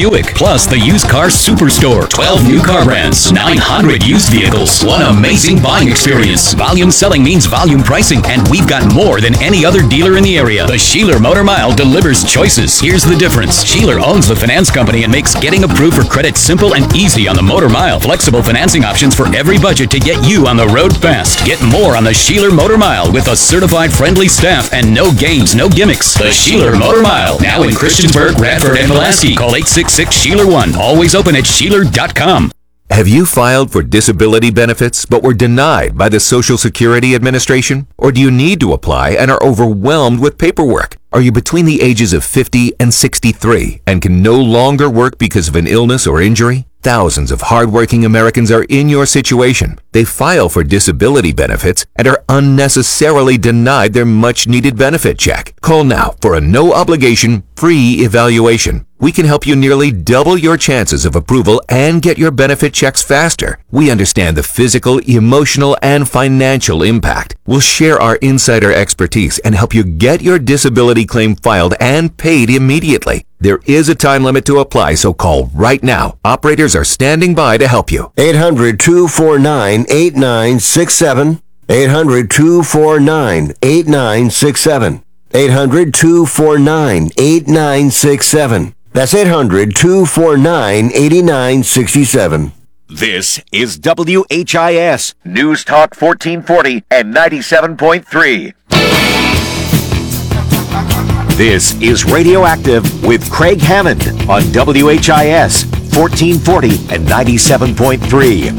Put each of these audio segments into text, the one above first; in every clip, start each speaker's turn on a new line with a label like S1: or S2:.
S1: Buick. Plus, the used car superstore. 12 new car brands, 900 used vehicles. One amazing buying experience. Volume selling means volume pricing, and we've got more than any other dealer in the area. The Sheeler Motor Mile delivers choices. Here's the difference. Sheeler owns the finance company and makes getting approved for credit simple and easy on the Motor Mile. Flexible financing options for every budget to get you on the road fast. Get more on the Sheeler Motor Mile with a certified friendly staff and no games, no gimmicks. The Sheeler Motor Mile, now in Christiansburg, Radford, and Pulaski. Call 866-SHEELER1. Always open at Sheeler.com.
S2: Have you filed for disability benefits but were denied by the Social Security Administration? Or do you need to apply and are overwhelmed with paperwork? Are you between the ages of 50 and 63 and can no longer work because of an illness or injury? Thousands of hardworking Americans are in your situation. They file for disability benefits and are unnecessarily denied their much-needed benefit check. Call now for a no-obligation, free evaluation. We can help you nearly double your chances of approval and get your benefit checks faster. We understand the physical, emotional, and financial impact. We'll share our insider expertise and help you get your disability claim filed and paid immediately. There is a time limit to apply, so call right now. Operators are standing by to help you.
S3: 800-249-8967. 800-249-8967. 800-249-8967. That's 800-249-8967.
S4: This is WHIS News Talk 1440 and 97.3. This is Radioactive with Craig Hammond on WHIS 1440 and 97.3.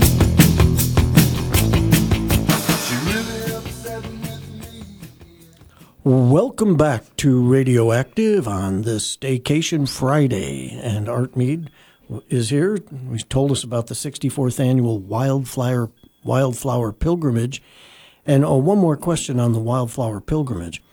S5: Welcome back to Radioactive on this Staycation Friday, and Art Mead is here. He's told us about the 64th annual Wildflower Pilgrimage. And one more question on the Wildflower Pilgrimage.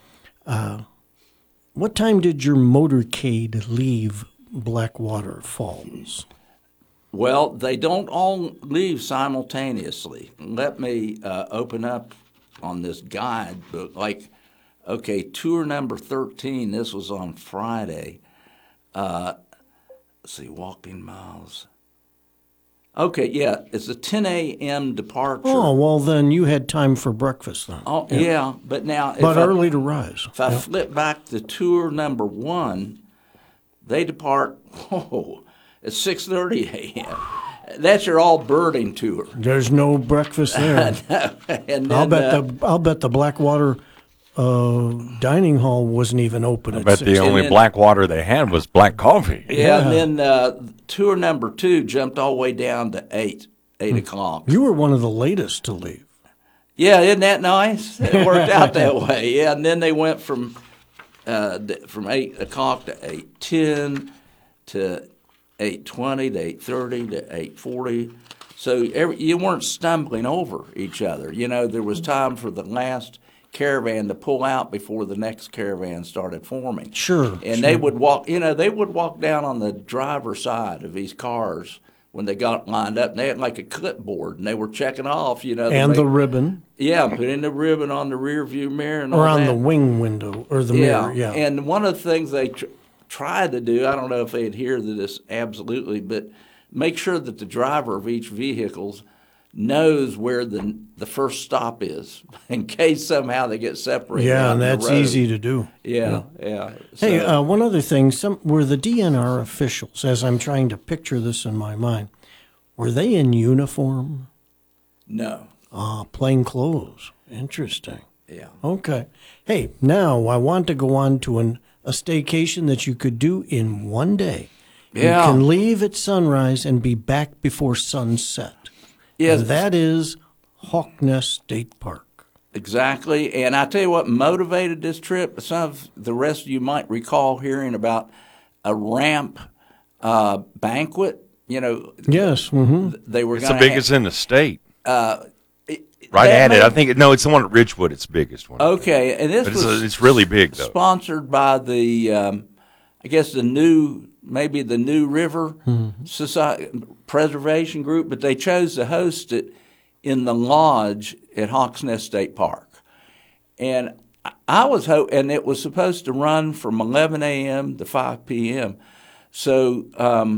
S5: What time did your motorcade leave Blackwater Falls?
S6: Well, they don't all leave simultaneously. Let me open up on this guide book. Okay, tour number 13, this was on Friday. Let's see, walking miles. Okay, yeah, it's a 10 a.m. departure.
S5: Oh, well, then you had time for breakfast then.
S6: Oh, yeah, but now...
S5: early to rise.
S6: If I flip back to tour number 1, they depart, at 6:30 a.m. That's your all-birding tour.
S5: There's no breakfast there.
S6: No. And then,
S5: I'll bet the Blackwater dining hall wasn't even open at 6.
S7: I bet the only Blackwater they had was black coffee.
S6: Yeah, and then tour number 2 jumped all the way down to 8 o'clock.
S5: You were one of the latest to leave.
S6: Yeah, isn't that nice? It worked out that way. Yeah, and then they went from 8 o'clock to 8:10 to 8:20 to 8:30 to 8:40. So you weren't stumbling over each other. You know, there was time for the last caravan to pull out before the next caravan started forming.
S5: Sure.
S6: And they would walk, they would walk down on the driver's side of these cars when they got lined up, and they had like a clipboard, and they were checking off,
S5: And the ribbon.
S6: Yeah, putting the ribbon on the rear view mirror and all that.
S5: Or on the wing window, or the mirror, yeah.
S6: And one of the things they tried to do, I don't know if they adhere to this absolutely, but make sure that the driver of each vehicle knows where the first stop is in case somehow they get separated.
S5: Yeah, and that's easy to do.
S6: Yeah.
S5: Hey, one other thing, were the DNR officials, as I'm trying to picture this in my mind, were they in uniform?
S6: No.
S5: Plain clothes. Interesting.
S6: Yeah.
S5: Okay. Hey, now I want to go on to a staycation that you could do in one day.
S6: Yeah.
S5: You can leave at sunrise and be back before sunset.
S6: Yes.
S5: And that is Hawk Nest State Park.
S6: Exactly. And I tell you what motivated this trip. Some of the rest of you might recall hearing about a ramp banquet.
S5: Yes. Mm-hmm.
S6: They were.
S7: It's the biggest in the state.
S6: Right
S7: at it. I think it's the one at Ridgewood. It's the biggest one.
S6: Okay, and this
S7: it's really big though.
S6: Sponsored by the, I guess the New River Society Preservation Group, but they chose to host it in the lodge at Hawks Nest State Park, and I was and it was supposed to run from 11 a.m. to 5 p.m. So